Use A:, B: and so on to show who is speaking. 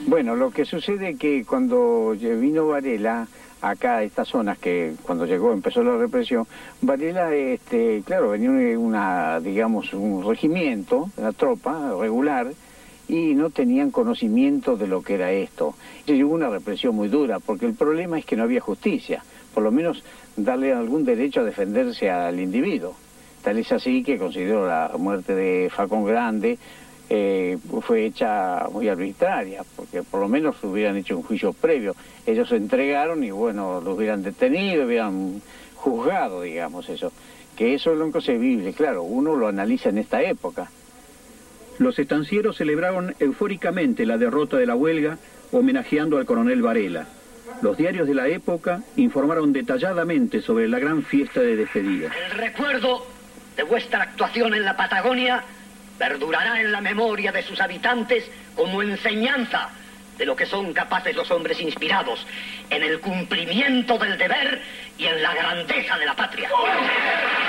A: Bueno, lo que sucede es que cuando vino Varela acá a estas zonas, que cuando llegó empezó la represión, Varela, claro, venía digamos, un regimiento, una tropa regular, y no tenían conocimiento de lo que era esto. Y hubo una represión muy dura, porque el problema es que no había justicia, por lo menos darle algún derecho a defenderse al individuo. Tal es así que considero la muerte de Facón Grande fue hecha muy arbitraria, porque por lo menos hubieran hecho un juicio previo. Ellos se entregaron y bueno, los hubieran detenido, hubieran juzgado, digamos, eso. Que eso es lo inconcebible, claro, uno lo analiza en esta época.
B: Los estancieros celebraron eufóricamente la derrota de la huelga, homenajeando al coronel Varela. Los diarios de la época informaron detalladamente sobre la gran fiesta de despedida.
C: El recuerdo de vuestra actuación en la Patagonia perdurará en la memoria de sus habitantes como enseñanza de lo que son capaces los hombres inspirados en el cumplimiento del deber y en la grandeza de la patria.